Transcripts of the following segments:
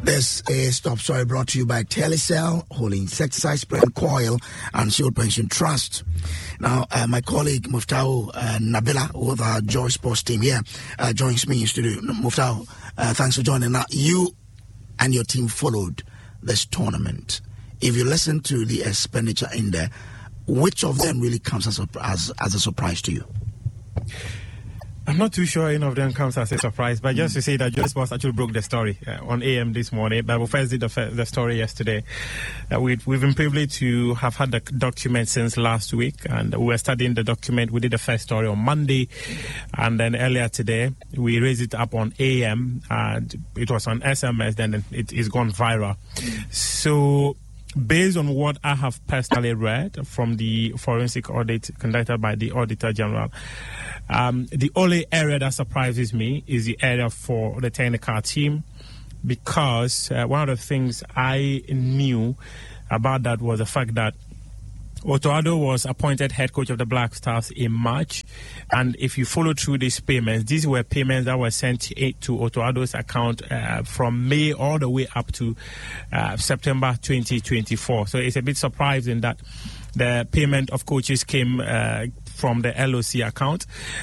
This is Top Story brought to you by Telecel, Holy Insecticide Spray and Coil, and Shield Pension Trust. Now, my colleague Muftau Nabila with our Joy Sports team here joins me in studio. Muftau, thanks for joining. Now, you and your team followed this tournament. If you listen to the expenditure in there, which of them really comes as a surprise to you? I'm not too sure any of them comes as a surprise, but just to say that Joy Sports actually broke the story on AM this morning. But we first did the story yesterday. We've been privileged to have had the document since last week, and we were studying the document. We did the first story on Monday, and then earlier today we raised it up on AM, and it was on SMS. Then it is gone viral. So, based on what I have personally read from the forensic audit conducted by the Auditor General, the only area that surprises me is the area for the technical team, because one of the things I knew about that was the fact that Otto Addo was appointed head coach of the Black Stars in March, and if you follow through these payments, these were payments that were sent to Otto Addo's account from May all the way up to September 2024. So it's a bit surprising that the payment of coaches came from the LOC account.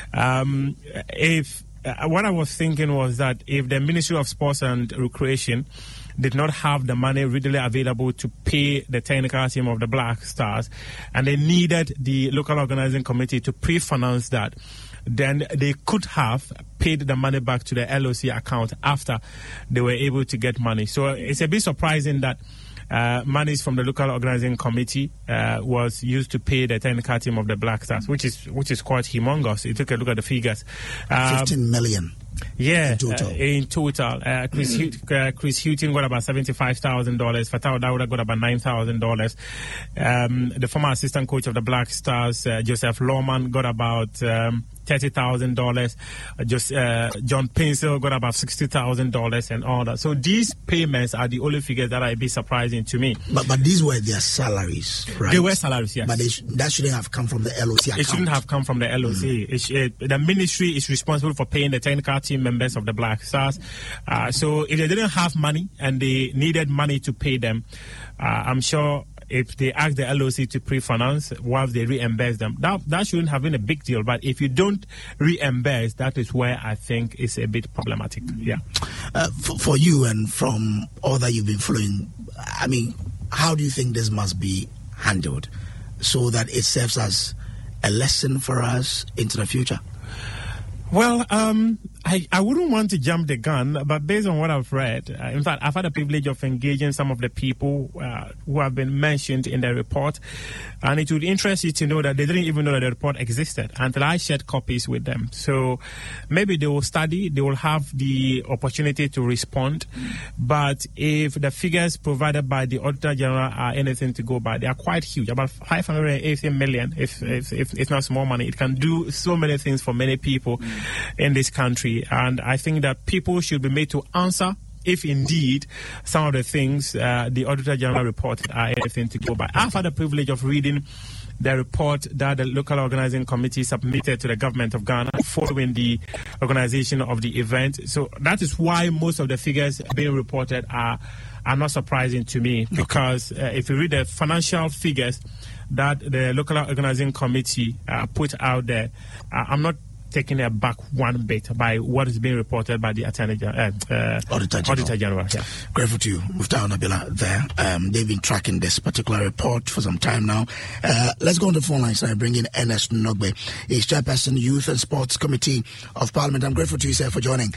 What I was thinking was that if the Ministry of Sports and Recreation did not have the money readily available to pay the technical team of the Black Stars, and they needed the local organizing committee to pre-finance that, then they could have paid the money back to the LOC account after they were able to get money. So it's a bit surprising that monies from the local organizing committee was used to pay the technical team of the Black Stars, which is quite humongous. You took a look at the figures. 15 million. Yeah, in total. Chris Houghton got about $75,000. Fatau Dawda got about $9,000. The former assistant coach of the Black Stars, Joseph Lawman, got about $30,000. John Pencil got about $60,000 and all that. So these payments are the only figures that are a bit surprising to me. But these were their salaries, right? They were salaries, yes. But that shouldn't have come from the LOC account. It shouldn't have come from the LOC. The ministry is responsible for paying the technical team members of the Black Stars. So if they didn't have money and they needed money to pay them, I'm sure if they ask the LOC to pre-finance whilst they reimburse them, that shouldn't have been a big deal. But if you don't reimburse, that is where I think it's a bit problematic. Yeah. For you and from all that you've been following, I mean, how do you think this must be handled so that it serves as a lesson for us into the future? Well, I wouldn't want to jump the gun, but based on what I've read, in fact, I've had the privilege of engaging some of the people who have been mentioned in the report, and it would interest you to know that they didn't even know that the report existed until I shared copies with them. So maybe they will study, they will have the opportunity to respond, but if the figures provided by the Auditor General are anything to go by, they are quite huge, about 580 million, if it's not small money. It can do so many things for many people in this country. And I think that people should be made to answer if indeed some of the things the Auditor General reported are anything to go by. I've had the privilege of reading the report that the local organizing committee submitted to the government of Ghana following the organization of the event. So that is why most of the figures being reported are not surprising to me, because if you read the financial figures that the local organizing committee put out there, I'm not taken aback one bit by what is being reported by the Auditor General. Yeah. Grateful to you, Muftau Nabila there. They've been tracking this particular report for some time now. Let's go on the phone lines and I bring in Ernest Nogbe. He's Chairperson, Youth and Sports Committee of Parliament. I'm grateful to you, sir, for joining.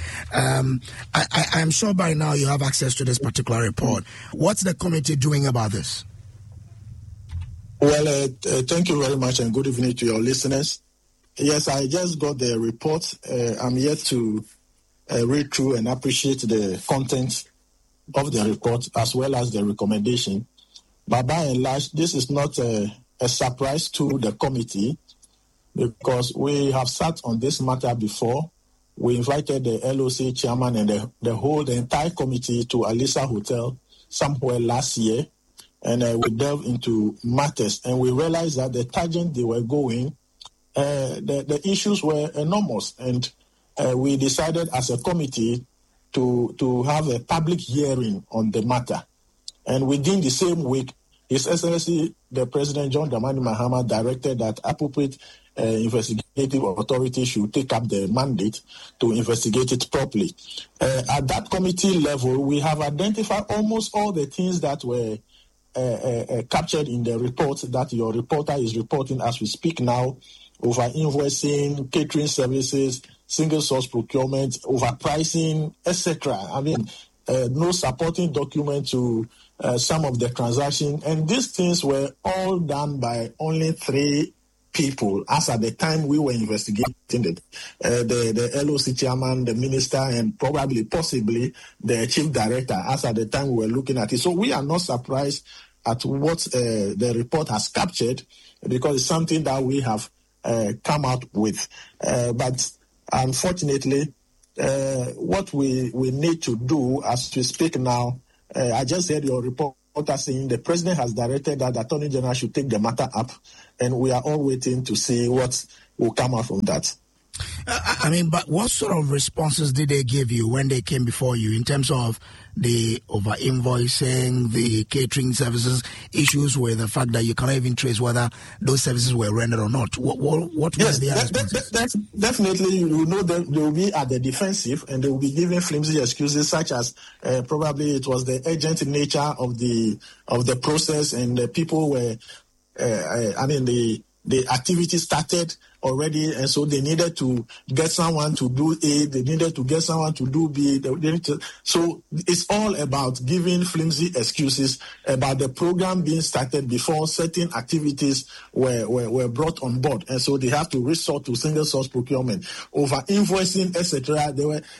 I'm sure by now you have access to this particular report. What's the committee doing about this? Well, thank you very much and good evening to your listeners. Yes, I just got the report. I'm yet to read through and appreciate the content of the report as well as the recommendation. But by and large, this is not a surprise to the committee because we have sat on this matter before. We invited the LOC chairman and the entire committee to Alisa Hotel somewhere last year, and we delved into matters, and we realized that the tangent they were going, the issues were enormous, and we decided as a committee to have a public hearing on the matter. And within the same week, His Excellency, the President John Dramani Mahama, directed that appropriate investigative authorities should take up the mandate to investigate it properly. At that committee level, we have identified almost all the things that were captured in the report that your reporter is reporting as we speak now, over invoicing, catering services, single source procurement, overpricing, etc. I mean, no supporting document to some of the transactions. And these things were all done by only 3 people, as at the time we were investigating it. The LOC chairman, the minister, and possibly the chief director, as at the time we were looking at it. So we are not surprised at what the report has captured, because it's something that we have come out with. But unfortunately, what we need to do as we speak now, I just heard your reporter saying the president has directed that the Attorney General should take the matter up, and we are all waiting to see what will come out from that. But what sort of responses did they give you when they came before you in terms of the over-invoicing, the catering services, issues with the fact that you cannot even trace whether those services were rendered or not? What were their responses? Definitely, you know that they will be at the defensive, and they will be giving flimsy excuses such as probably it was the urgent nature of the process, and the people were, the activity started already, and so they needed to get someone to do A, they needed to get someone to do B. So it's all about giving flimsy excuses about the program being started before certain activities were brought on board, and so they have to resort to single source procurement, over invoicing, etc. There were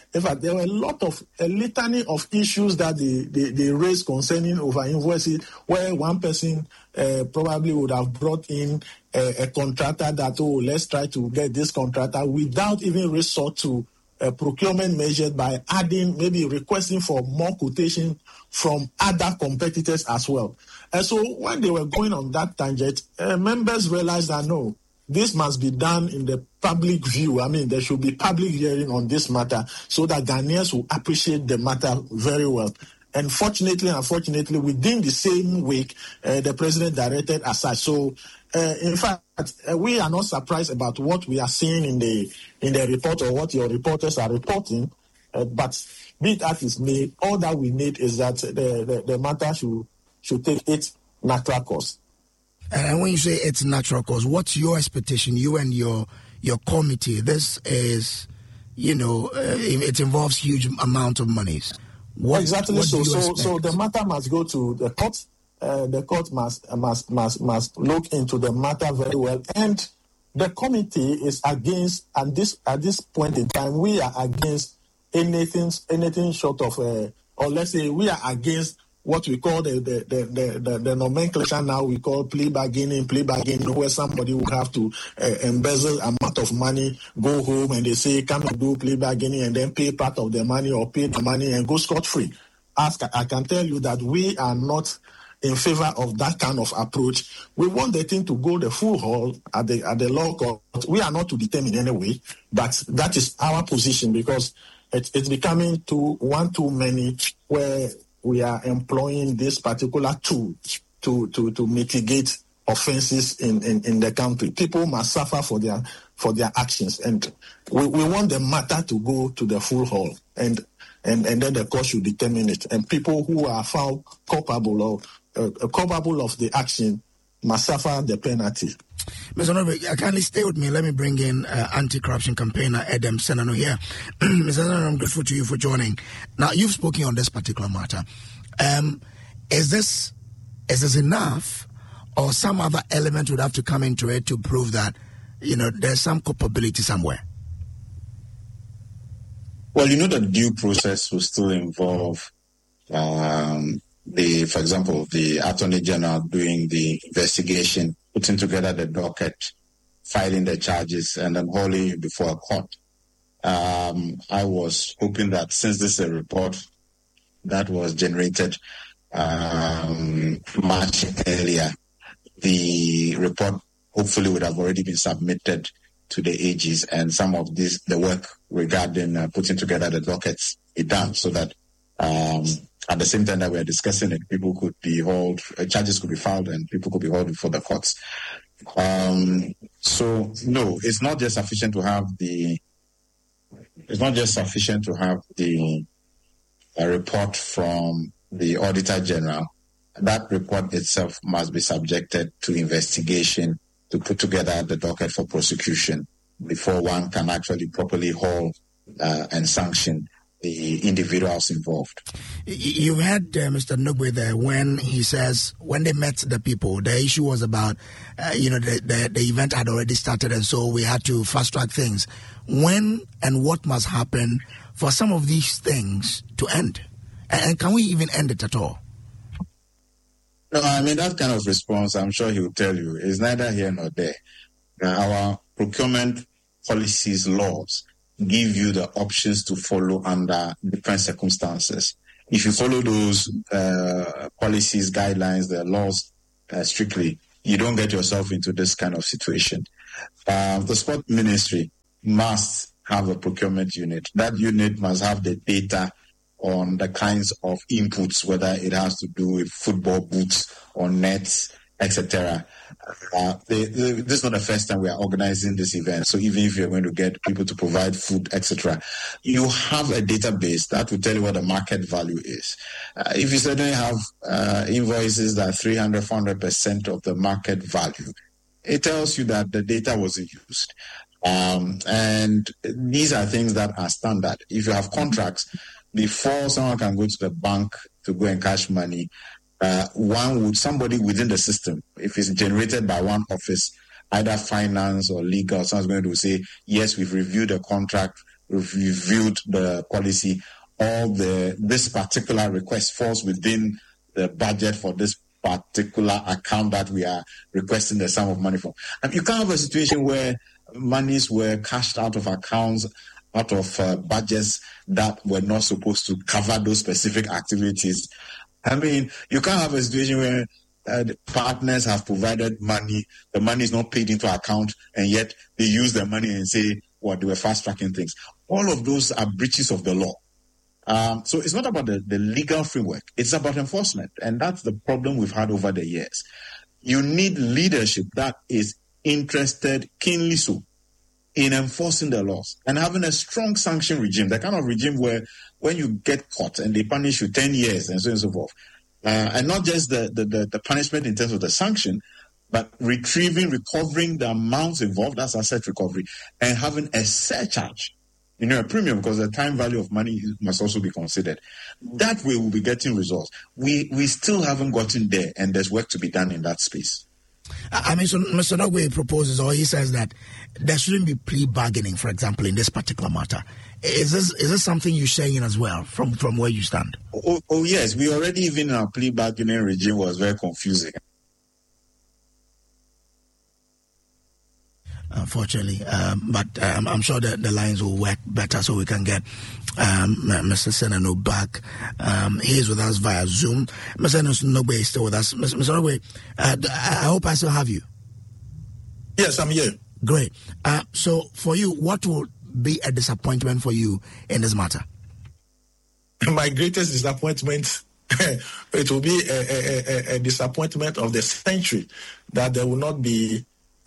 a litany of issues that they raised concerning over invoicing, where one person probably would have brought in a contractor that, let's try to get this contractor, without even resort to procurement measures by maybe requesting for more quotation from other competitors as well. And so when they were going on that tangent, members realized that no, this must be done in the public view. There should be public hearing on this matter so that Ghanaians will appreciate the matter very well. And unfortunately, within the same week, the president directed as such. So, in fact, we are not surprised about what we are seeing in the report or what your reporters are reporting. But be it as it may, all that we need is that the matter should take its natural course. And when you say it's natural course, what's your expectation? You and your committee. This is, it involves huge amount of monies. Exactly. So the matter must go to the court. The court must look into the matter very well. And the committee is against, at this point in time, we are against anything short of, or let's say we are against what we call the nomenclature now we call plea bargaining, where somebody will have to embezzle amount of money, go home, and they say, come and do plea bargaining, and then pay part of the money or pay the money and go scot-free. I can tell you that we are not in favor of that kind of approach. We want the thing to go the full haul at the law court. We are not to determine anyway, but that is our position, because it's becoming too many, where we are employing this particular tool to mitigate offenses in the country. People must suffer for their actions, and we want the matter to go to the full haul, and then the court should determine it. And people who are found culpable of the action must suffer the penalty. Mr. Norbert, kindly stay with me. Let me bring in anti-corruption campaigner Edem Senano here. Mr. Senano, I'm grateful to you for joining. Now, you've spoken on this particular matter. Is this enough, or some other element would have to come into it to prove that, there's some culpability somewhere? Well, the due process will still involve for example, the Attorney General doing the investigation, putting together the docket, filing the charges, and then holding it before a court. I was hoping that since this is a report that was generated much earlier, the report hopefully would have already been submitted to the AGs, and some of the work regarding putting together the dockets is done, so that at the same time that we are discussing it, people could be held, charges could be filed, and people could be held before the courts. So no, it's not just sufficient to have the report from the Auditor General. That report itself must be subjected to investigation to put together the docket for prosecution before one can actually properly hold and sanction the individuals involved. You heard Mr. Nugwe there when he says when they met the people, the issue was about, the event had already started, and so we had to fast track things. When and what must happen for some of these things to end? And can we even end it at all? No, I mean, that kind of response, I'm sure he will tell you, is neither here nor there. Our procurement policies, laws, give you the options to follow under different circumstances. If you follow those policies, guidelines, the laws strictly, you don't get yourself into this kind of situation. The Sport Ministry must have a procurement unit. That unit must have the data on the kinds of inputs, whether it has to do with football boots or nets, etc. This is not the first time we are organizing this event. So even if you're going to get people to provide food, etc., you have a database that will tell you what the market value is. If you suddenly have invoices that are 300, 400% of the market value, it tells you that the data wasn't used. And these are things that are standard. If you have contracts, before someone can go to the bank to go and cash money, somebody within the system, if it's generated by one office, either finance or legal, someone's going to say, yes, we've reviewed the contract, we've reviewed the policy, this particular request falls within the budget for this particular account that we are requesting the sum of money from. And you can't have a situation where monies were cashed out of accounts, out of budgets that were not supposed to cover those specific activities. I mean, you can't have a situation where the partners have provided money, the money is not paid into account, and yet they use the money and say, they were fast-tracking things. All of those are breaches of the law. So it's not about the legal framework. It's about enforcement, and that's the problem we've had over the years. You need leadership that is interested, keenly so, in enforcing the laws and having a strong sanction regime, the kind of regime where when you get caught and they punish you 10 years and so on and so forth, and not just the punishment in terms of the sanction, but recovering the amounts involved, that's asset recovery, and having a surcharge, a premium, because the time value of money must also be considered. That way we'll be getting results. We still haven't gotten there, and there's work to be done in that space. I mean, so Mr. Nogwe proposes, or he says that there shouldn't be plea bargaining, for example, in this particular matter. Is this something you're saying as well from where you stand? Oh yes, we already, even our plea bargaining regime was very confusing. Unfortunately, but I'm sure that the lines will work better so we can get Mr. Senano back. He is with us via Zoom. Mr. Nogwe is still with us. Mr. Nogwe, I hope I still have you. Yes, I'm here. Great. So for you, what would be a disappointment for you in this matter? My greatest disappointment, it will be a disappointment of the century, that there will not be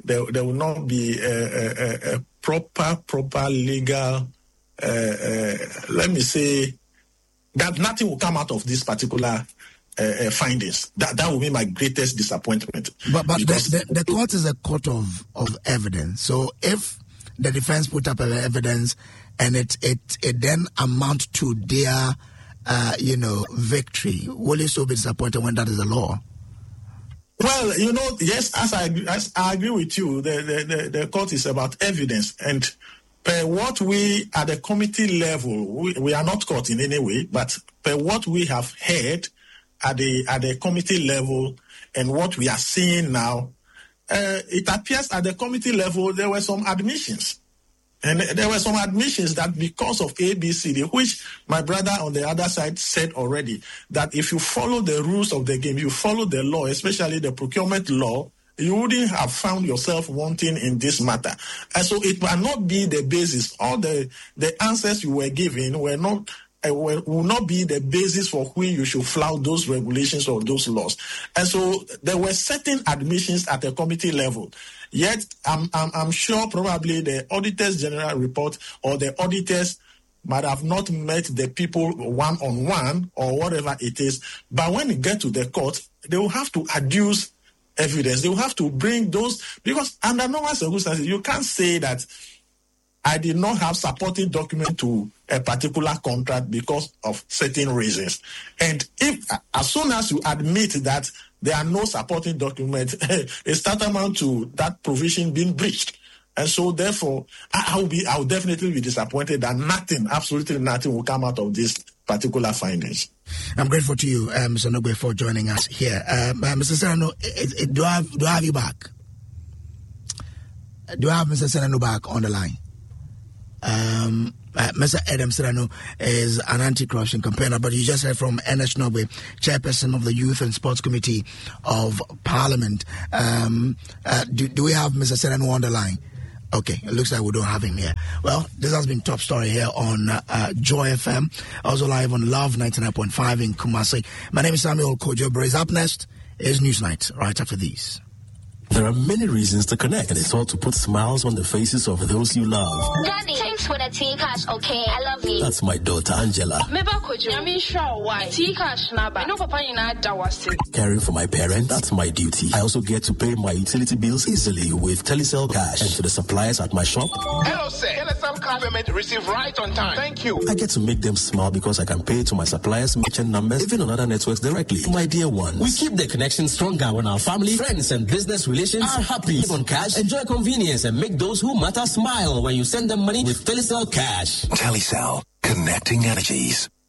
a proper legal, let me say, that nothing will come out of this particular findings. That will be my greatest disappointment. But the court is a court of evidence. So if the defense put up evidence and it then amount to their victory, will you still be disappointed when that is the law? Well, yes, as I agree with you, the court is about evidence, and per what we at the committee level, we are not court in any way, but per what we have heard at the committee level and what we are seeing now, it appears at the committee level there were some admissions. And there were some admissions that because of ABCD, which my brother on the other side said already, that if you follow the rules of the game, you follow the law, especially the procurement law, you wouldn't have found yourself wanting in this matter. And so it will not be the basis. All the answers you were given were not will not be the basis for which you should flout those regulations or those laws. And so there were certain admissions at the committee level. Yet I'm sure probably the Auditors General report or the auditors might have not met the people one-on-one or whatever it is. But when it gets to the court, they will have to adduce evidence. They will have to bring those, because under normal circumstances, you can't say that I did not have supporting document to a particular contract because of certain reasons. And if, as soon as you admit that there are no supporting documents, it's tantamount to that provision being breached. And so, therefore, I'll definitely be disappointed that absolutely nothing will come out of these particular findings. I'm grateful to you, Mr. Nogbe, for joining us here. Mr. Serrano, do I have you back? Do I have Mr. Serrano back on the line? Mr. Adam Serrano is an anti-corruption campaigner, but you just heard from Ernest Nogbe, chairperson of the Youth and Sports Committee of Parliament. Do we have Mr. Serrano on the line? Okay, it looks like we don't have him here. Well, this has been top story here on Joy FM, also live on Love 99.5 in Kumasi. My name is Samuel Kojo. Brace up next is Newsnight, right after these. There are many reasons to connect, and it's all to put smiles on the faces of those you love. Daddy, thanks for the T-Cash, okay? I love you. That's my daughter, Angela. Caring for my parents, that's my duty. I also get to pay my utility bills easily with Telecel Cash. And to the suppliers at my shop. Hello, sir. Telecel Cash payment received right on time. Thank you. I get to make them smile because I can pay to my suppliers' merchant numbers, even on other networks directly. My dear ones. We keep the connection stronger when our family, friends, and business relations are happy. Live on cash, enjoy convenience, and make those who matter smile when you send them money with Telecel Cash. Telecel, connecting energies.